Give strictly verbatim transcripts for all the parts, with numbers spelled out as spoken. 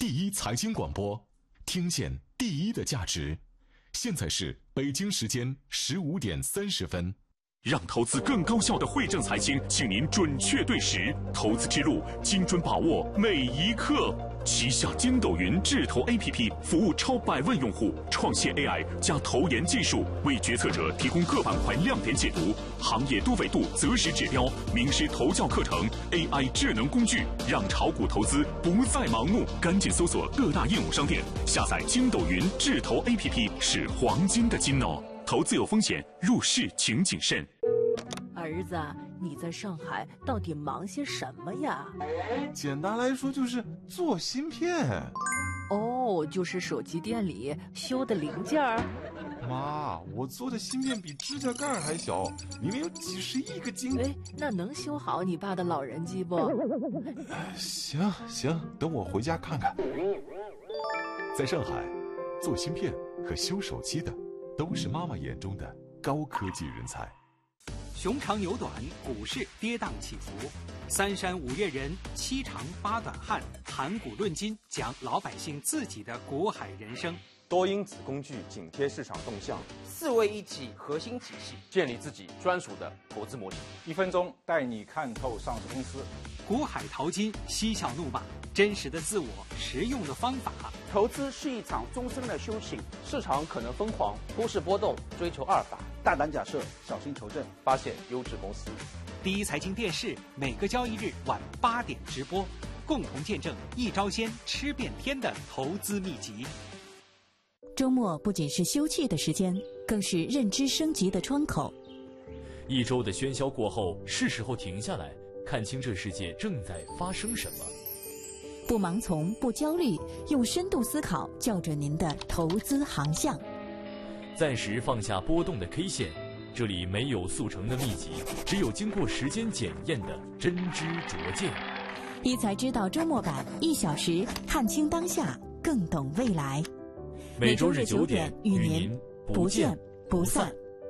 第一财经广播，听见第一的价值。现在是北京时间十五点三十分。让投资更高效的汇正财经，请您准确对时，投资之路精准把握每一刻。旗下筋斗云智投 A P P 服务超百万用户，创现 A I 加投研技术，为决策者提供各板块亮点解读、行业多维度择时指标、名师投教课程、A I 智能工具，让炒股投资不再盲目。赶紧搜索各大应用商店，下载筋斗云智投 A P P 是黄金的金哦。投资有风险，入市请谨慎。 儿子，你在上海到底忙些什么呀？ 简单来说就是做芯片。 哦，就是手机店里修的零件儿。 妈，我做的芯片比指甲盖还小，明明有几十亿个晶。 哎，那能修好你爸的老人机不？ 行行，等我回家看看。 在上海，做芯片和修手机的都是妈妈眼中的高科技人才。 熊长牛短，股市跌宕起伏，三山五岳人，七长八短汉，谈股论金，讲老百姓自己的股海人生。 多因子工具紧贴市场动向， 四位一体核心体系， 建立自己专属的投资模型。 一分钟带你看透上市公司。 股海淘金，嬉笑怒骂，真实的自我，实用的方法。 投资是一场终身的修行， 市场可能疯狂，股市波动，追求阿尔法， 大胆假设，小心求证， 发现优质公司。 第一财经电视每个交易日晚八点直播，共同见证一招鲜吃遍天的投资秘籍。 周末不仅是休憩的时间，更是认知升级的窗口。 一周的喧嚣过后，是时候停下来，看清这世界正在发生什么。 不盲从，不焦虑，用深度思考校准您的投资航向。 暂时放下波动的 K 线，这里没有速成的秘籍，只有经过时间检验的真知灼见。 一财知道周末版，一小时看清当下，更懂未来。 每周日九点与您不见不散。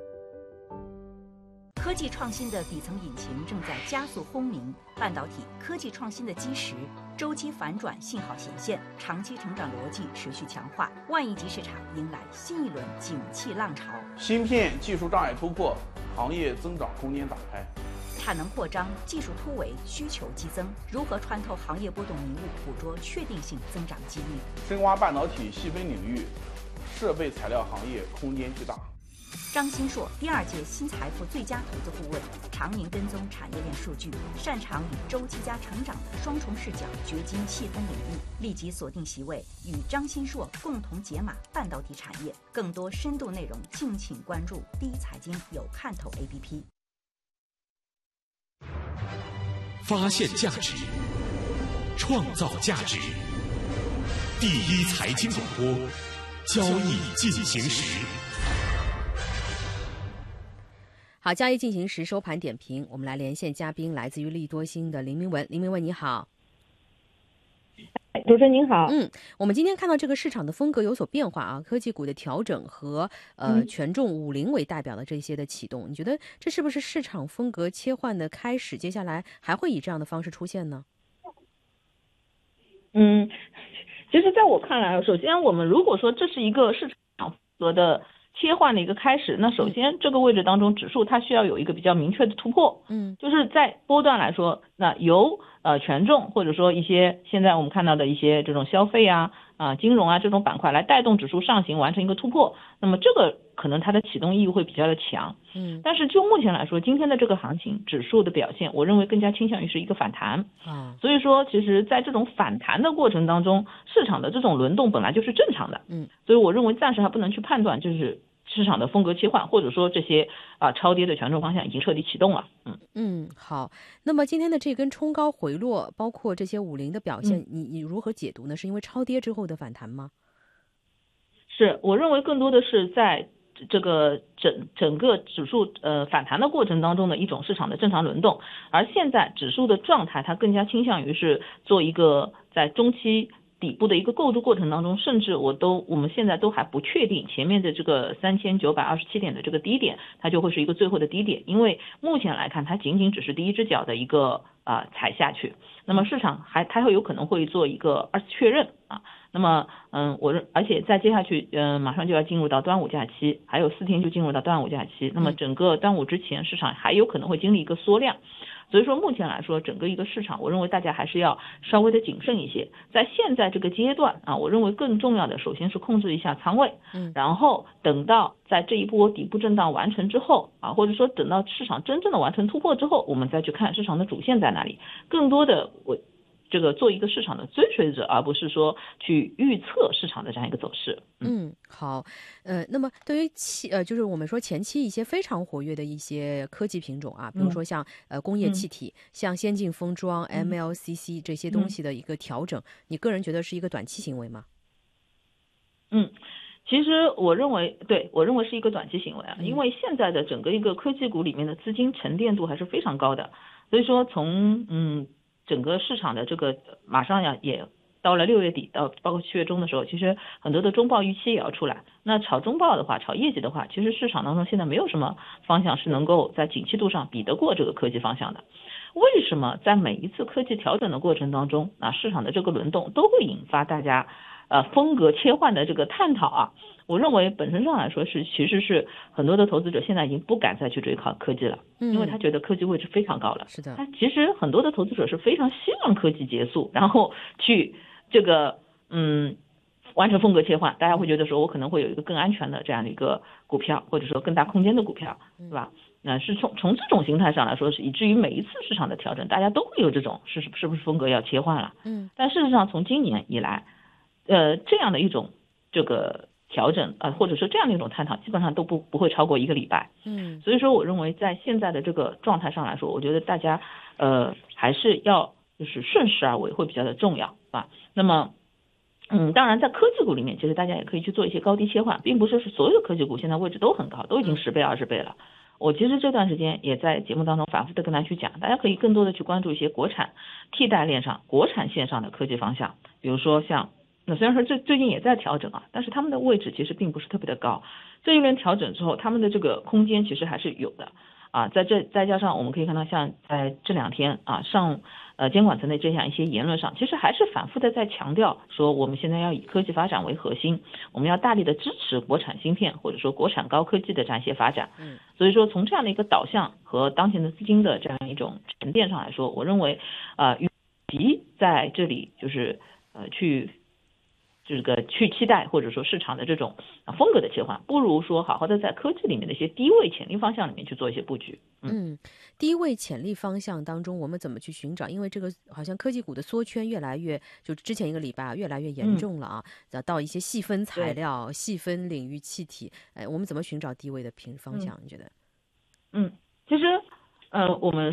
科技创新的底层引擎正在加速轰鸣，半导体科技创新的基石周期反转信号显现，长期成长逻辑持续强化，万亿级市场迎来新一轮景气浪潮。 芯片技术障碍突破，行业增长空间打开。 产能扩张，技术突围，需求激增，如何穿透行业波动迷雾，捕捉确定性增长机遇？ 深挖半导体细分领域，设备材料行业空间巨大。 张新硕，第二届新财富最佳投资顾问，常年跟踪产业链数据，擅长以周期加成长的双重视角掘金细分领域。立即锁定席位，与张新硕共同解码半导体产业。更多深度内容，敬请关注第一财经有看头 A P P。 发现价值，创造价值。第一财经广播，交易进行时。 好，交易进行时收盘点评，我们来连线嘉宾，来自于利多星的林明文。林明文，你好。 主持人您好。 嗯，我们今天看到这个市场的风格有所变化啊，科技股的调整和呃、嗯、权重五零为代表的这些的启动，你觉得这是不是市场风格切换的开始？接下来还会以这样的方式出现呢？ 嗯，其实在我看来，首先我们如果说这是一个市场风格的切换的一个开始，那首先这个位置当中指数它需要有一个比较明确的突破，嗯，就是在波段来说，那由呃权重或者说一些现在我们看到的一些这种消费啊啊、呃、金融啊这种板块来带动指数上行完成一个突破，那么这个可能它的启动意义会比较的强，嗯，但是就目前来说，今天的这个行情指数的表现，我认为更加倾向于是一个反弹，啊，所以说其实在这种反弹的过程当中，市场的这种轮动本来就是正常的，嗯，所以我认为暂时还不能去判断就是市场的风格切换，或者说这些啊、呃、超跌的权重方向已经彻底启动了。嗯嗯，好。那么今天的这根冲高回落，包括这些五零的表现，嗯、你你如何解读呢？是因为超跌之后的反弹吗？ 是，我认为更多的是在这个整整个指数呃反弹的过程当中的一种市场的正常轮动，而现在指数的状态它更加倾向于是做一个在中期底部的一个构筑过程当中，甚至我都我们现在都还不确定前面的这个三千九百二十七点的这个低点，它就会是一个最后的低点，因为目前来看，它仅仅只是第一只脚的一个啊、呃、踩下去，那么市场还它会有可能会做一个二次确认啊。那么嗯，我认而且再接下去，嗯、呃，马上就要进入到端午假期，还有四天就进入到端午假期，那么整个端午之前，市场还有可能会经历一个缩量。所以说目前来说，整个一个市场，我认为大家还是要稍微的谨慎一些。在现在这个阶段啊，我认为更重要的首先是控制一下仓位，嗯，然后等到在这一波底部震荡完成之后啊，或者说等到市场真正的完成突破之后，我们再去看市场的主线在哪里。更多的我这个做一个市场的追随者，而不是说去预测市场的这样一个走势。 嗯，好，呃，那么对于期呃，就是我们说前期一些非常活跃的一些科技品种啊，比如说像呃工业气体、嗯、像先进封装、嗯、M L C C 这些东西的一个调整、嗯，你个人觉得是一个短期行为吗？ 嗯。其实我认为，对我认为是一个短期行为啊，因为现在的整个一个科技股里面的资金沉淀度还是非常高的，所以说从嗯。整个市场的这个马上呀也到了六月底，到包括七月中的时候，其实很多的中报预期也要出来。那炒中报的话，炒业绩的话，其实市场当中现在没有什么方向是能够在景气度上比得过这个科技方向的。为什么在每一次科技调整的过程当中，啊市场的这个轮动都会引发大家呃风格切换的这个探讨啊？我认为本身上来说是其实是很多的投资者现在已经不敢再去追考科技了，嗯，因为他觉得科技位置非常高了。 是的， 他其实很多的投资者是非常希望科技结束，然后去这个嗯完成风格切换。大家会觉得说我可能会有一个更安全的这样的一个股票，或者说更大空间的股票，对吧？那是从从这种形态上来说，是以至于每一次市场的调整，大家都会有这种是是不是风格要切换了？嗯，但事实上从今年以来，呃这样的一种这个。调整啊、呃，或者说这样的一种探讨，基本上都不不会超过一个礼拜。嗯，所以说我认为在现在的这个状态上来说，我觉得大家呃还是要就是顺势而为会比较的重要啊。那么，嗯，当然在科技股里面，其实大家也可以去做一些高低切换，并不是所有的科技股现在位置都很高，都已经十倍、二十倍了。我其实这段时间也在节目当中反复的跟大家去讲，大家可以更多的去关注一些国产替代链上、国产线上的科技方向，比如说像。那虽然说最最近也在调整啊，但是他们的位置其实并不是特别的高。这一轮调整之后，他们的这个空间其实还是有的啊。在这再加上我们可以看到，像在这两天啊上呃监管层的这样一些言论上，其实还是反复的在强调说，我们现在要以科技发展为核心，我们要大力的支持国产芯片或者说国产高科技的这样一些发展。嗯，所以说从这样的一个导向和当前的资金的这样一种沉淀上来说，我认为啊，与其在这里就是呃去。这个去期待或者说市场的这种风格的切换，不如说好好的在科技里面的一些低位潜力方向里面去做一些布局。 嗯, 嗯，低位潜力方向当中，我们怎么去寻找？因为这个好像科技股的缩圈越来越，就之前一个礼拜啊，越来越严重了啊。嗯、到一些细分材料、细分领域气体，哎，我们怎么寻找低位的平方向？嗯、你觉得？ 嗯，其实呃，我们。